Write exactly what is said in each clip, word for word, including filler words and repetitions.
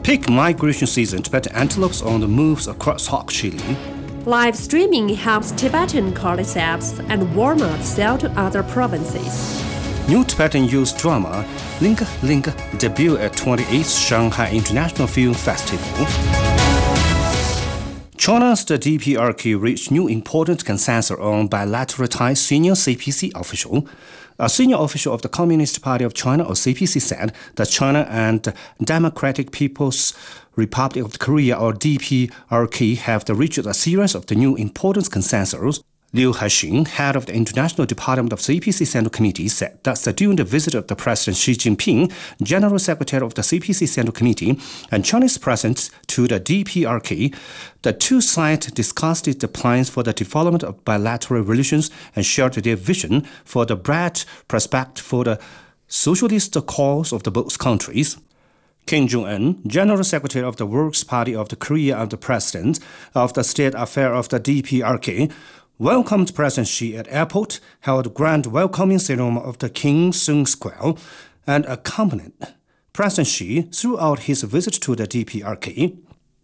Peak migration season, Tibetan antelopes on the moves across Hawk Chile. Live streaming helps Tibetan cordyceps and walnuts sell to other provinces. New Tibetan youth drama, Link Link, debut at twenty-eighth Shanghai International Film Festival. China's the D P R K reached new important consensus on bilateral ties. Senior C P C official. A senior official of the Communist Party of China, or C P C, said that China and Democratic People's Republic of Korea, or D P R K, have reached a series of the new important consensus. Liu Haixin, head of the International Department of C P C Central Committee, said that during the visit of the President Xi Jinping, General Secretary of the C P C Central Committee, and Chinese President to the D P R K, the two sides discussed the plans for the development of bilateral relations and shared their vision for the broad prospect for the socialist cause of the both countries. Kim Jong-un, General Secretary of the Workers' Party of the Korea and the President of the State Affairs of the D P R K, welcomed President Xi at airport, held a grand welcoming ceremony of the King Sung Square, and accompanied President Xi throughout his visit to the D P R K.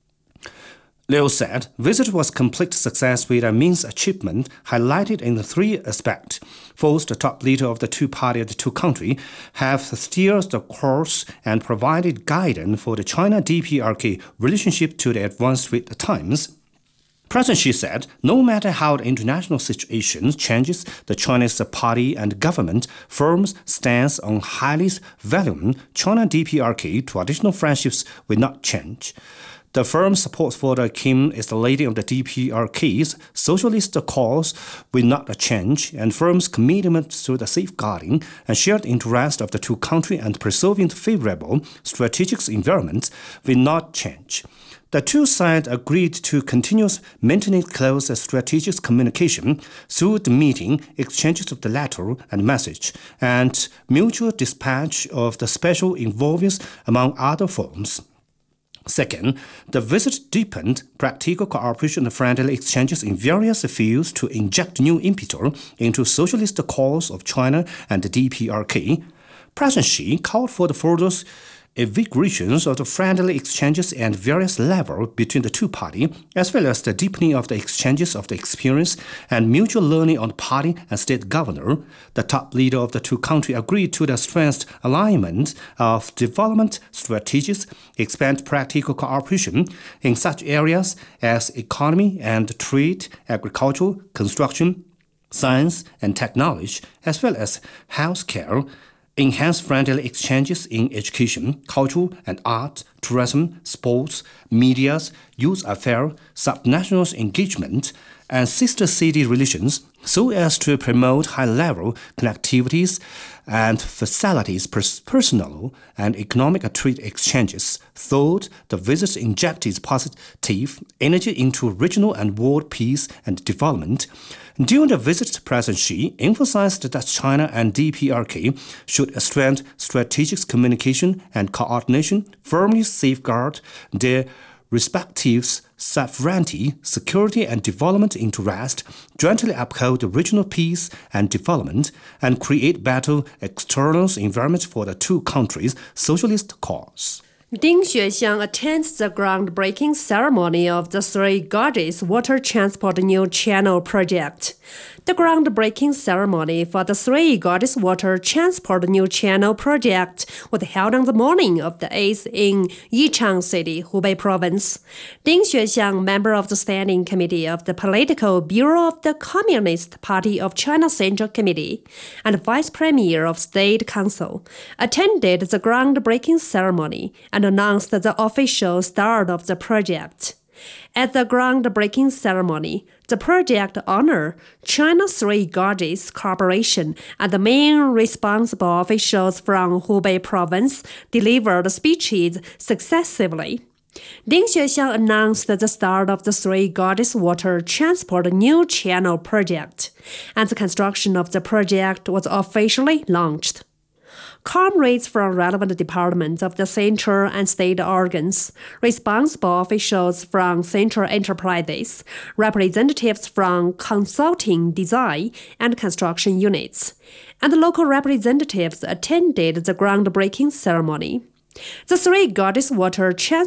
Liu said, visit was complete success with immense achievement highlighted in the three aspects. First, the top leader of the two parties of the two countries have steered the course and provided guidance for the China-D P R K relationship to the advance with the times. President Xi said, no matter how the international situation changes, the Chinese party and government firms stance on highly valuing China-D P R K traditional friendships will not change. The firm's support for the Kim is the leader of the D P R K's socialist cause will not change, and firm's commitment to the safeguarding and shared interest of the two countries and preserving favorable strategic environments will not change. The two sides agreed to continue maintaining close strategic communication through the meeting, exchanges of the letter and message, and mutual dispatch of the special envoys, among other forms. Second, the visit deepened practical cooperation and friendly exchanges in various fields to inject new impetus into socialist cause of China and the D P R K. President Xi called for the further invigoration of the friendly exchanges at various levels between the two parties, as well as the deepening of the exchanges of the experience and mutual learning on the party and state governor. The top leader of the two countries agreed to the strengthened alignment of development strategies, expand practical cooperation in such areas as economy and trade, agriculture, construction, science and technology, as well as healthcare, enhance friendly exchanges in education, culture and art, tourism, sports, media, youth affairs, subnational engagement, and sister city relations, so as to promote high-level connectivities and facilities personal and economic trade exchanges. Third, the visit injected positive energy into regional and world peace and development. During the visit, President Xi emphasized that China and D P R K should strengthen strategic communication and coordination, firmly safeguard their respective sovereignty, security and development interests, jointly uphold the regional peace and development, and create better external environments for the two countries' socialist cause. Ding Xuexiang attends the groundbreaking ceremony of the Three Gorges Water Transport New Channel project. The groundbreaking ceremony for the Three Gorges Water Transport New Channel project was held on the morning of the eighth in Yichang City, Hubei Province. Ding Xuexiang, member of the Standing Committee of the Political Bureau of the Communist Party of China Central Committee and Vice Premier of State Council, attended the groundbreaking ceremony and announced the official start of the project. At the groundbreaking ceremony, the project honored China's Three Gorges Corporation and the main responsible officials from Hubei Province delivered speeches successively. Ding Xuexiang announced the start of the Three Gorges Water Transport New Channel project, and the construction of the project was officially launched. Comrades from relevant departments of the central and state organs, responsible officials from central enterprises, representatives from consulting, design, and construction units, and local representatives attended the groundbreaking ceremony. The Three Gorges Water Transport